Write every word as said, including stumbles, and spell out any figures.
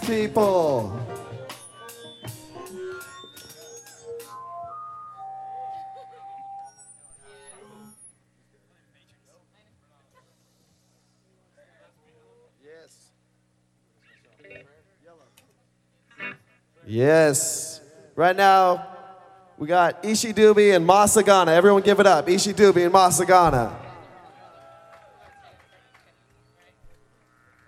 people. Yes. Right now, we got Ishi Dubey and Masagana. Everyone give it up. Ishi Dubey and Masagana.